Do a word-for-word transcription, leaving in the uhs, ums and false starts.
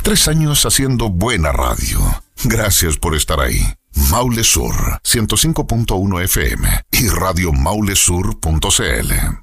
Tres años haciendo buena radio. Gracias por estar ahí. Maule Sur, ciento cinco punto uno F M y radio maule sur punto c l.